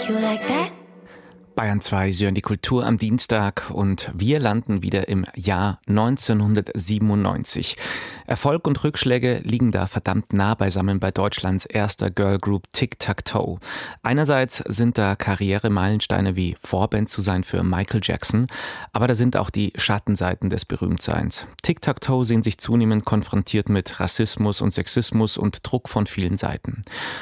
You like that? Bayern 2, Sie hören die Kultur am Dienstag und wir landen wieder im Jahr 1997. Erfolg und Rückschläge liegen da verdammt nah beisammen bei Deutschlands erster Girlgroup Tic Tac Toe. Einerseits sind da Karrieremeilensteine wie Vorband zu sein für Michael Jackson, aber da sind auch die Schattenseiten des Berühmtseins. Tic Tac Toe sehen sich zunehmend konfrontiert mit Rassismus und Sexismus und Druck von vielen Seiten.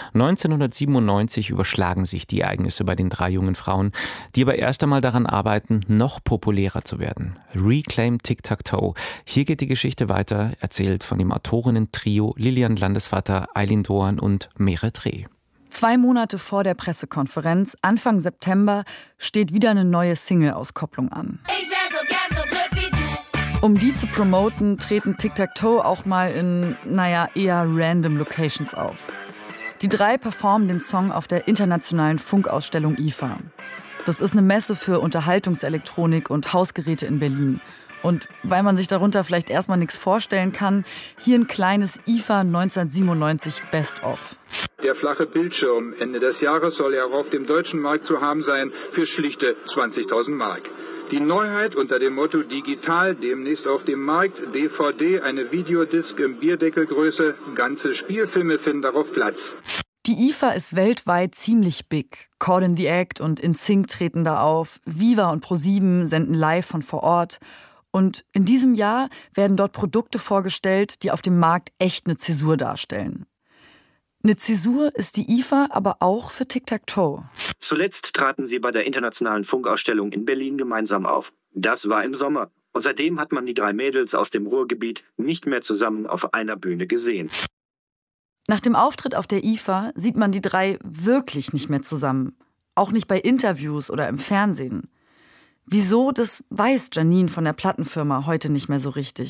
1997 überschlagen sich die Ereignisse bei den drei jungen Frauen, die aber erst einmal daran arbeiten, noch populärer zu werden. Reclaim Tic Tac Toe. Hier geht die Geschichte weiter, erzählt von dem Autorinnen-Trio Lilian Landesvater, Eileen Doan und Meret Reh. 2 Monate vor der Pressekonferenz, Anfang September, steht wieder eine neue Single-Auskopplung an. Ich wär so gern so blöd wie du. Um die zu promoten, treten Tic Tac Toe auch mal in, eher random Locations auf. Die drei performen den Song auf der internationalen Funkausstellung IFA. Das ist eine Messe für Unterhaltungselektronik und Hausgeräte in Berlin. Und weil man sich darunter vielleicht erstmal nichts vorstellen kann, hier ein kleines IFA 1997 Best-of. Der flache Bildschirm Ende des Jahres soll er auch auf dem deutschen Markt zu haben sein für schlichte 20.000 Mark. Die Neuheit unter dem Motto Digital, demnächst auf dem Markt, DVD, eine Videodisc in Bierdeckelgröße, ganze Spielfilme finden darauf Platz. Die IFA ist weltweit ziemlich big. Caught in the Act und InSync treten da auf. Viva und ProSieben senden live von vor Ort. Und in diesem Jahr werden dort Produkte vorgestellt, die auf dem Markt echt eine Zäsur darstellen. Eine Zäsur ist die IFA aber auch für Tic Tac Toe. Zuletzt traten sie bei der internationalen Funkausstellung in Berlin gemeinsam auf. Das war im Sommer. Und seitdem hat man die drei Mädels aus dem Ruhrgebiet nicht mehr zusammen auf einer Bühne gesehen. Nach dem Auftritt auf der IFA sieht man die drei wirklich nicht mehr zusammen. Auch nicht bei Interviews oder im Fernsehen. Wieso, das weiß Janine von der Plattenfirma heute nicht mehr so richtig.